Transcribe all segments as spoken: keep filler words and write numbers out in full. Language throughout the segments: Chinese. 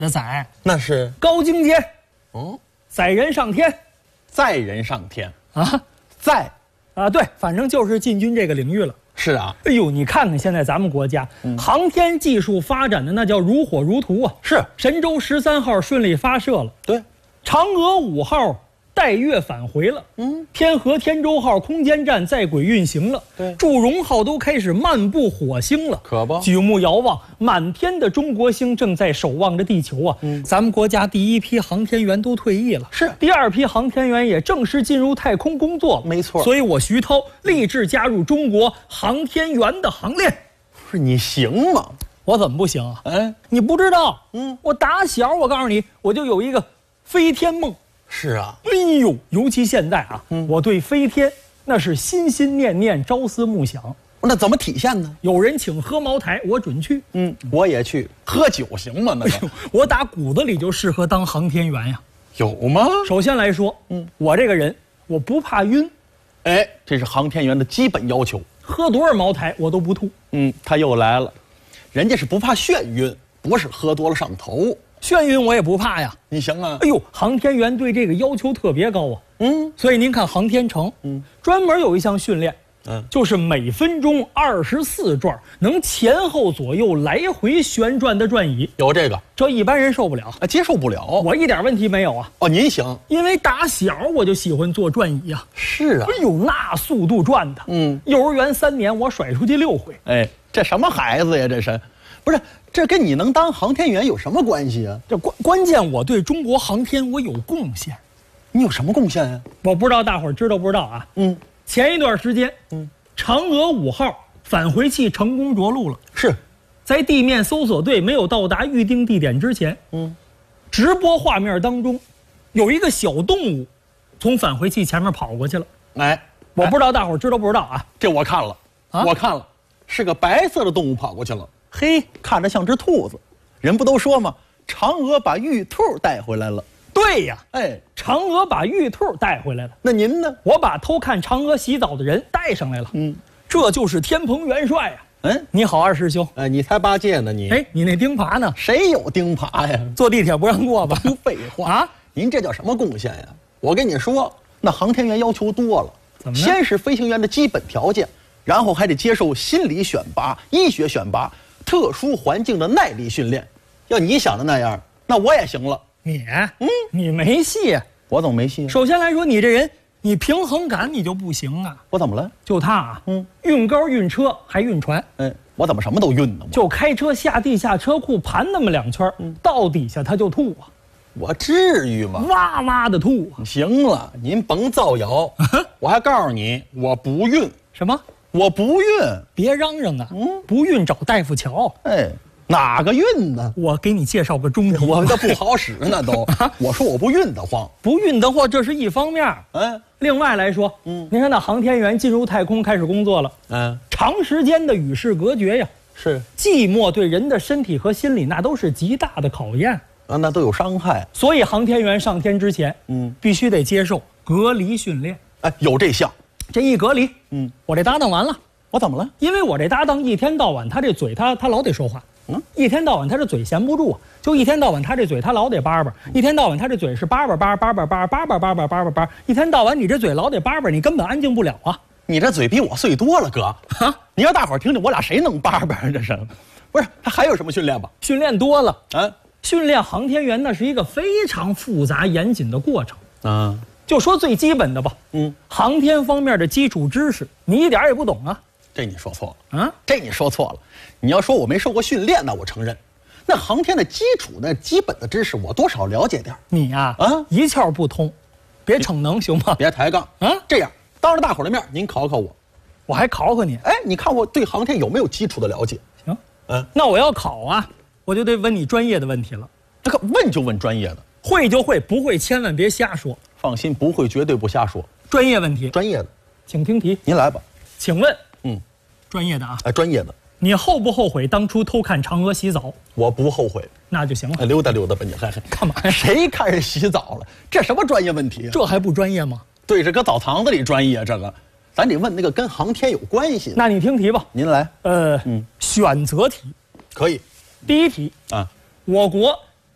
的载， 那是高精尖， 哦， 载人上天载人上天啊， 载啊，对，反正就是进军这个领域了。 是啊， 哎呦，你看看现在咱们国家、嗯、航天技术发展的那叫如火如荼啊！ 是， 神舟十三号顺利发射了， 对， 嫦娥五号带月返回了，嗯，天河天舟号空间站在轨运行了， 对， 祝融号都开始漫步火星了， 可不， 举目遥望，满天的中国星正在守望着地球啊！嗯，咱们国家第一批航天员都退役了， 是， 第二批航天员也正式进入太空工作了， 没错。 所以我徐涛立志加入中国航天员的行列。 不是你行吗？ 我怎么不行啊？ 哎， 你不知道， 嗯， 我打小我告诉你，我就有一个飞天梦。 是啊， 哎呦，尤其现在啊，嗯、我对飞天那是心心念念、朝思暮想。 那怎么体现呢？ 有人请喝茅台，我准去。 嗯，我也去。喝酒行吗？那个， 哎、我打骨子里就适合当航天员呀。 有吗？ 首先来说，嗯，我这个人我不怕晕， 哎，这是航天员的基本要求。 喝多少茅台我都不吐。 嗯，他又来了，人家是不怕眩晕，不是喝多了上头。 眩晕我也不怕呀， 你行啊！ 哎呦，航天员对这个要求特别高啊。嗯，所以您看航天城，嗯，专门有一项训练，嗯，就是每分钟二十四转，能前后左右来回旋转的转椅。 有这个， 这一般人受不了啊， 接受不了。 我一点问题没有啊。 哦，您行， 因为打小我就喜欢坐转椅啊。 是啊， 哎呦，那速度转的，嗯，幼儿园三年我甩出去六回。 哎，这什么孩子呀？这是，不是？这跟你能当航天员有什么关系啊？ 这关关键，我对中国航天我有贡献。 你有什么贡献呀、啊？ 我不知道大伙儿知道不知道啊？嗯，前一段时间，嗯，嫦娥五号返回器成功着陆了。 是， 在地面搜索队没有到达预定地点之前，嗯，直播画面当中，有一个小动物从返回器前面跑过去了。 哎， 我不知道大伙儿知道不知道啊？ 这我看了，啊、我看了，是个白色的动物跑过去了。嘿，看着像只兔子，人不都说吗？嫦娥把玉兔带回来了。 对呀， 哎， 嫦娥把玉兔带回来了。 那您呢？ 我把偷看嫦娥洗澡的人带上来了。嗯，这就是天蓬元帅呀、啊。嗯，你好，二师兄。 哎，你才八戒呢，你。 哎，你那钉耙呢？ 谁有钉耙呀？ 坐地铁不让过吧？ 废话啊！您这叫什么贡献呀？我跟你说，那航天员要求多了。 怎么？ 先是飞行员的基本条件，然后还得接受心理选拔、医学选拔。特殊环境的耐力训练，要你想的那样，那我也行了。 你，嗯，你没戏。 我怎么没戏、啊？ 首先来说，你这人，你平衡感你就不行啊。 我怎么了？ 就他啊，嗯，运高运车还运船。 哎，我怎么什么都运呢？ 就开车下地下车库盘那么两圈，嗯、到底下他就吐啊。 我至于吗？ 哇哇的吐啊！ 行了，您甭造谣。我还告诉你，我不运。 什么？ 我不孕， 别嚷嚷啊！嗯，不孕找大夫瞧。 哎，哪个孕呢？ 我给你介绍个中医， 我这不好使呢都。我说我不孕得慌， 不孕得慌，这是一方面。嗯，另外来说，嗯，您看那航天员进入太空开始工作了，嗯，长时间的与世隔绝呀， 是寂寞对人的身体和心理那都是极大的考验啊，那都有伤害。 所以航天员上天之前，嗯，必须得接受隔离训练。 哎，有这项。 这一隔离，嗯，我这搭档完了， 我怎么了？ 因为我这搭档一天到晚他这嘴他他老得说话，嗯，一天到晚他这嘴闲不住啊，就一天到晚他这嘴他老得叭叭，一天到晚他这嘴是叭叭叭叭叭叭叭叭叭叭叭叭叭，一天到晚你这嘴老得叭叭，你根本安静不了啊！ 你这嘴比我碎多了，哥啊！你让大伙儿听听，我俩谁能叭叭？这是，不是？他还有什么训练吧？ 训练多了啊！ 训练航天员那是一个非常复杂严谨的过程啊。 就说最基本的吧，嗯，航天方面的基础知识，你一点也不懂啊。 这你说错了啊！这你说错了。你要说我没受过训练，那我承认。那航天的基础、那基本的知识，我多少了解点。 你呀、啊，啊，一窍不通，别逞能行吗？ 别抬杠啊！这样，当着大伙儿的面，您考考我， 我还考考你。 哎，你看我对航天有没有基础的了解？ 行，嗯，那我要考啊，我就得问你专业的问题了。 这个问就问专业的。 会就会，不会千万别瞎说。 放心，不会绝对不瞎说。 专业问题， 专业的， 请听题。 您来吧。 请问， 嗯， 专业的啊， 哎，专业的， 你后不后悔当初偷看嫦娥洗澡？ 我不后悔。 那就行了。 哎，溜达溜达吧，你还干嘛呀？ 谁看人洗澡了？这什么专业问题啊？ 这还不专业吗？ 对，这搁澡堂子里专业，这个，咱得问那个跟航天有关系的。 那你听题吧。 您来。 呃，嗯，选择题， 可以。 第一题啊，我国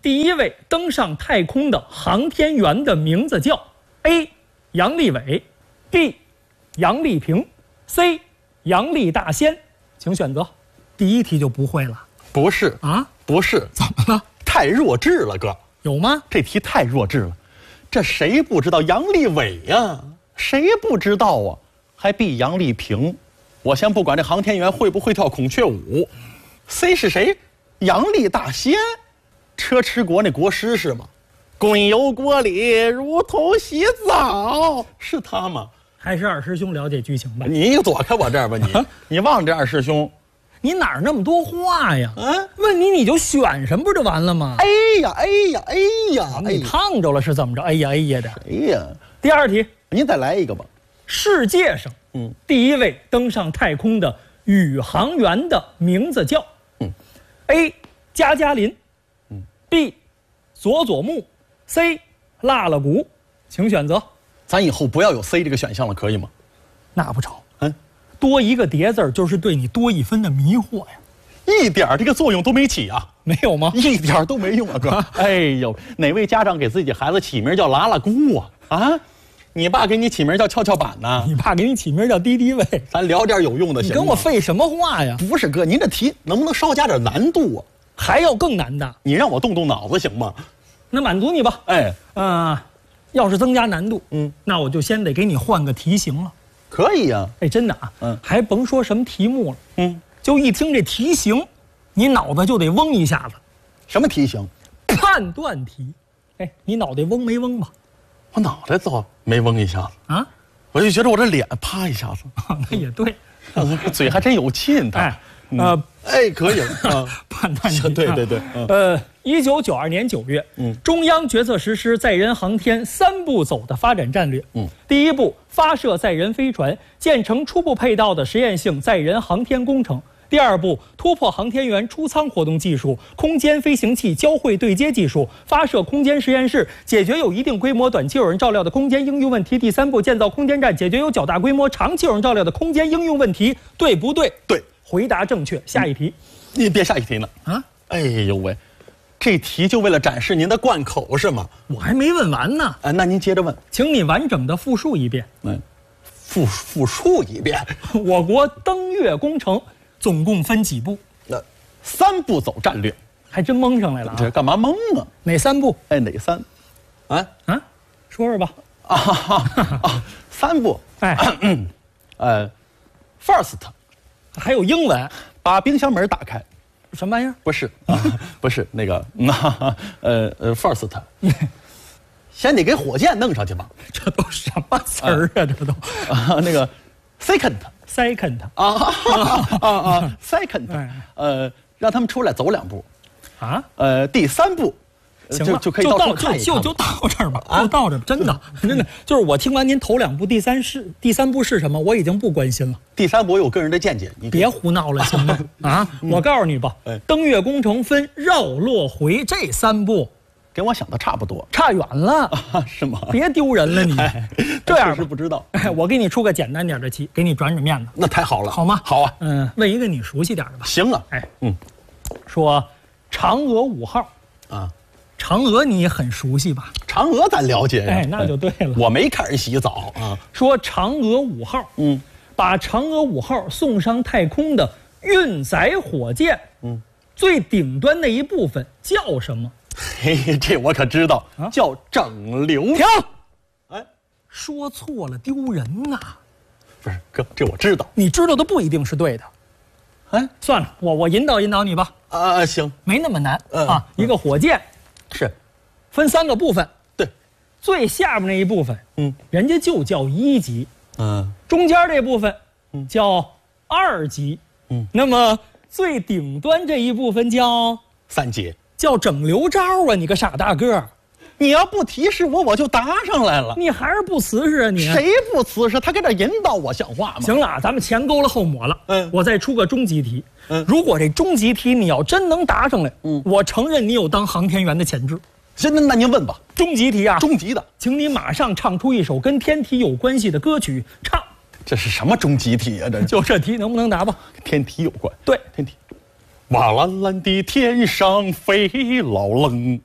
第一位登上太空的航天员的名字叫 A. 杨利伟 B. 杨丽萍 C. 杨丽大仙，请选择。第一题就不会了。 不是啊， 不是， 怎么了？ 太弱智了，哥。 有吗？ 这题太弱智了，这谁不知道杨利伟呀？谁不知道啊？还比杨丽萍。我先不管这航天员会不会跳孔雀舞 ，C 是谁？杨丽大仙，车迟国那国师是吗？滚油锅里如同洗澡，是他吗？ 还是二师兄了解剧情吧。 你躲开我这儿吧，你你忘了这二师兄？ 你哪儿那么多话呀？ 啊， 问你你就选什么不就完了吗？ 哎呀哎呀哎呀！ 你烫着了是怎么着？哎呀哎呀的。 哎呀， 第二题， 您再来一个吧。 世界上，嗯，第一位登上太空的宇航员的名字叫，嗯 ，A. 加加林，嗯 ，B. 佐佐木 ，C. 拉拉古，请选择。 咱以后不要有 C 这个选项了，可以吗？ 那不成，嗯，多一个叠字儿就是对你多一分的迷惑呀， 一点这个作用都没起啊。 没有吗？ 一点都没用啊，哥！哎呦，哪位家长给自己孩子起名叫拉拉姑啊？啊，你爸给你起名叫跷跷板呢？ 你爸给你起名叫敌敌畏。 咱聊点有用的，行吗？ 你跟我废什么话呀？ 不是哥，您这题能不能稍加点难度啊？ 还要更难的？ 你让我动动脑子行吗？ 那满足你吧。 哎， 嗯、呃，要是增加难度，嗯，那我就先得给你换个题型了。 可以呀、啊。 哎，真的啊，嗯，还甭说什么题目了，嗯，就一听这题型。你脑子就得嗡一下子， 什么题型？ 判断题。哎，你脑袋嗡没嗡吧？ 我脑袋倒没嗡一下子啊，我就觉得我这脸啪一下子。 那也对， 嘴还真有劲。 哎，呃， 哎，可以啊。 判断题。 对对对。 呃，一九九二年九月，嗯，中央决策实施载人航天三步走的发展战略。嗯，第一步，发射载人飞船，建成初步配套的实验性载人航天工程。第二步，突破航天员出舱活动技术、空间飞行器交会对接技术，发射空间实验室，解决有一定规模短期有人照料的空间应用问题。第三步，建造空间站，解决有较大规模长期有人照料的空间应用问题。对不对？ 对， 回答正确。下一题， 你别下一题呢啊！哎呦喂，这题就为了展示您的贯口是吗？ 我还没问完呢。 啊，那您接着问， 请你完整的复述一遍。 嗯，复复述一遍。 我国登月工程总共分几步？ 那三步走战略， 还真蒙上来了、啊。 这干嘛蒙啊？ 哪三步？ 哎，哪三？啊啊，说说吧。 啊哈啊，三步。 哎， 嗯，呃 ，first， 还有英文， 把冰箱门打开。 什么玩意儿？ 不是啊，不是那个，呃呃 ，first， 先得给火箭弄上去吧。 这都什么词儿啊？这都啊，那个 second。 second 啊啊啊 ！second， 呃，让他们出来走两步，啊，呃，第三步， 行了， 就可以到就就就到这儿吧，就到这儿，真的真的，就是我听完您头两步，第三是第三步是什么，我已经不关心了。 第三步我有个人的见解，你别胡闹了，行吗？啊，我告诉你吧，登月工程分绕、落、回这三步。 跟我想的差不多， 差远了啊？是吗？ 别丢人了你！ 哎、 这样是不知道。 哎，我给你出个简单点的题，给你转转面子。 那太好了， 好吗？ 好啊。 嗯，问一个你熟悉点的吧。 行啊。 哎，嗯，说嫦娥五号啊，嫦娥你很熟悉吧？ 嫦娥咱了解呀。 哎，那就对了。 我没看人洗澡啊。 说嫦娥五号，嗯，把嫦娥五号送上太空的运载火箭，嗯，最顶端那一部分叫什么？ 嘿，这我可知道，啊、叫整流。 停！哎，说错了，丢人呐！ 不是哥，这我知道。 你知道的不一定是对的。哎，算了，我我引导引导你吧。 啊，行， 没那么难、 嗯、 啊。一个火箭是分三个部分， 对， 最下面那一部分，嗯，人家就叫一级，嗯，中间这部分，嗯，叫二级，嗯，那么最顶端这一部分叫三级。 叫整流招啊！你个傻大个儿， 你要不提示我，我就答上来了。 你还是不瓷实啊你！ 谁不瓷实？他跟这引导我像话吗？ 行了，咱们前勾了后抹了。嗯，我再出个终极题。嗯，如果这终极题你要真能答上来，嗯，我承认你有当航天员的潜质。 行，那那您问吧。 终极题啊， 终极的， 请你马上唱出一首跟天体有关系的歌曲，唱。 这是什么终极题啊？这就这题能不能答吧？ 天体有关。 对， 天体。瓦蓝蓝的天上飞老冷，